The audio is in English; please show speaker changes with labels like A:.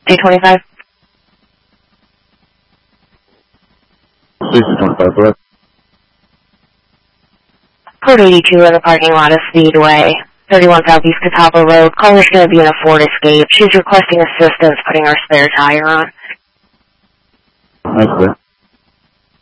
A: 225.
B: 625, correct?
A: Code 82 in the parking lot of Speedway, 31 Southeast Catawba Road. Caller's going to be in a Ford Escape. She's requesting assistance putting our spare tire on.
B: That's clear.